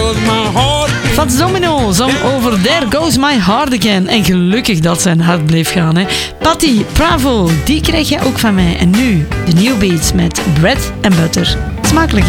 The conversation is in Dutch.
goes my heart again. Fats Domino zong over There Goes My Heart Again. En gelukkig dat zijn hart bleef gaan. Hè. Patty, bravo, die krijg je ook van mij. En nu de New Beats met Bread and Butter. Smakelijk.